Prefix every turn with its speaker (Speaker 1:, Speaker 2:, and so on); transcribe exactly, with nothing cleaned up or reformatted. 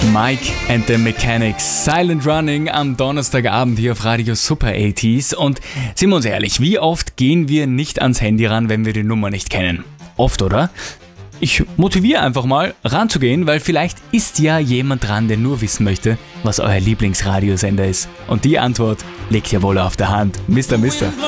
Speaker 1: Mike and the Mechanics, Silent Running am Donnerstagabend hier auf Radio Super achtziger. Und sind wir uns ehrlich, wie oft gehen wir nicht ans Handy ran, wenn wir die Nummer nicht kennen? Oft, oder? Ich motiviere einfach mal ranzugehen, weil vielleicht ist ja jemand dran, der nur wissen möchte, was euer Lieblingsradiosender ist. Und die Antwort liegt ja wohl auf der Hand. Mister Mister